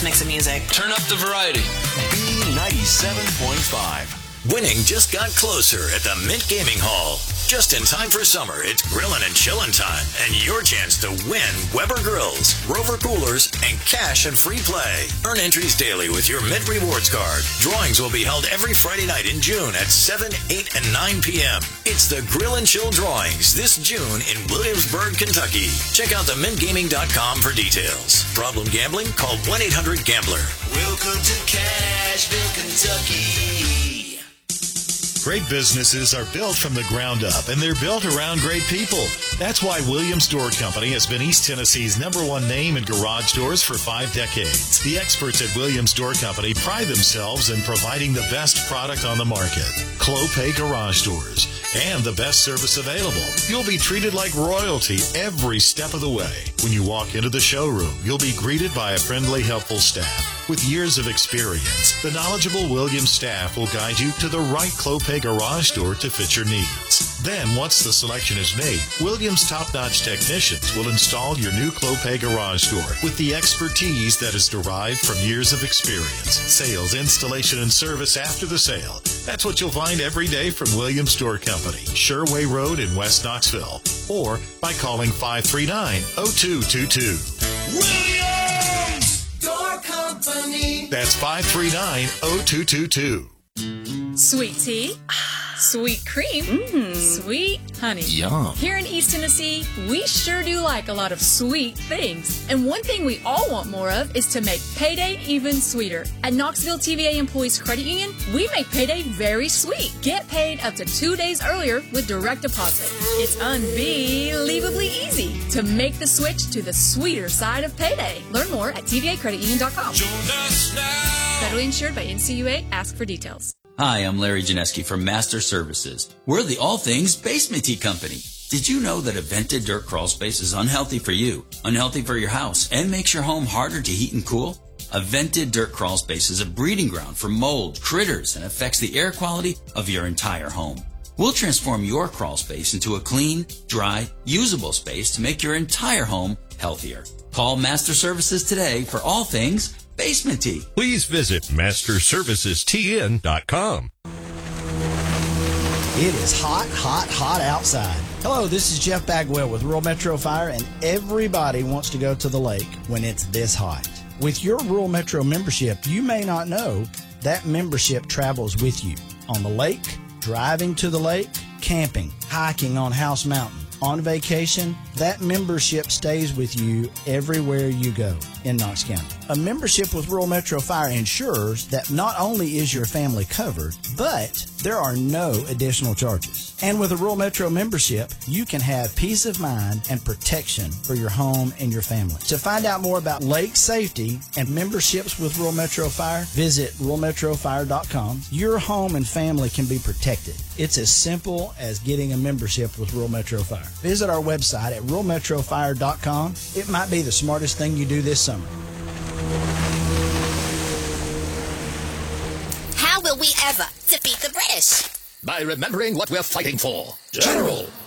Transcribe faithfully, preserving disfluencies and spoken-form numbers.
best mix of music. Turn up the variety. B ninety-seven point five. Winning just got closer at the Mint Gaming Hall. Just in time for summer, it's grillin' and chillin' time, and your chance to win Weber Grills, Rover Coolers, and cash and free play. Earn entries daily with your Mint Rewards card. Drawings will be held every Friday night in June at seven, eight, and nine p.m. It's the Grill and Chill Drawings this June in Williamsburg, Kentucky. Check out the mint gaming dot com for details. Problem gambling? Call one eight hundred gambler. Welcome to Cashville, Kentucky. Great businesses are built from the ground up, and they're built around great people. That's why Williams Door Company has been East Tennessee's number one name in garage doors for five decades. The experts at Williams Door Company pride themselves in providing the best product on the market. Clopay Garage Doors. And the best service available. You'll be treated like royalty every step of the way. When you walk into the showroom, you'll be greeted by a friendly, helpful staff. With years of experience, the knowledgeable Williams staff will guide you to the right Clopay garage door to fit your needs. Then, once the selection is made, Williams' top-notch technicians will install your new Clopay garage door with the expertise that is derived from years of experience. Sales, installation, and service after the sale. That's what you'll find every day from Williams Door Company, Sherway Road in West Knoxville, or by calling five three nine, oh two two two. Williams Door Company. That's five three nine, oh two two two. Sweet tea, sweet cream, mm. sweet honey. Yum. Here in East Tennessee, we sure do like a lot of sweet things. And one thing we all want more of is to make payday even sweeter. At Knoxville T V A Employees Credit Union, we make payday very sweet. Get paid up to two days earlier with direct deposit. It's unbelievably easy to make the switch to the sweeter side of payday. Learn more at T V A credit union dot com. Join us now. Federally insured by N C U A. Ask for details. Hi, I'm Larry Janeski from Master Services. We're the all things basement tea company. Did you know that a vented dirt crawl space is unhealthy for you, unhealthy for your house, and makes your home harder to heat and cool? A vented dirt crawl space is a breeding ground for mold, critters, and affects the air quality of your entire home. We'll transform your crawl space into a clean, dry, usable space to make your entire home healthier. Call Master Services today for all things basement tea. Please visit master services t n dot com. It is hot, hot, hot outside. Hello, this is Jeff Bagwell with Rural Metro Fire, and everybody wants to go to the lake when it's this hot. With your Rural Metro membership, you may not know that membership travels with you on the lake, driving to the lake, camping, hiking on House Mountain, on vacation. That membership stays with you everywhere you go in Knox County. A membership with Rural Metro Fire ensures that not only is your family covered, but there are no additional charges. And with a Rural Metro membership, you can have peace of mind and protection for your home and your family. To find out more about lake safety and memberships with Rural Metro Fire, visit rural metro fire dot com. Your home and family can be protected. It's as simple as getting a membership with Rural Metro Fire. Visit our website at rural metro fire dot com. It might be the smartest thing you do this summer. How will we ever defeat the British? By remembering what we're fighting for. General